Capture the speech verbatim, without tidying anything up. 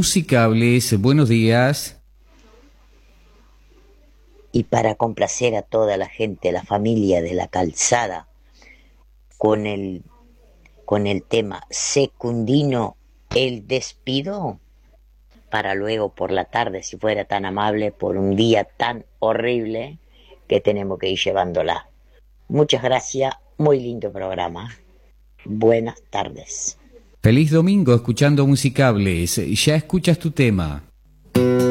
Musicables, buenos días. Y para complacer a toda la gente, la familia de La Calzada, con el, con el tema Secundino, el despido, para luego por la tarde, si fuera tan amable, por un día tan horrible que tenemos que ir llevándola. Muchas gracias, muy lindo programa. Buenas tardes. Feliz domingo escuchando Musicables. Ya escuchas tu tema.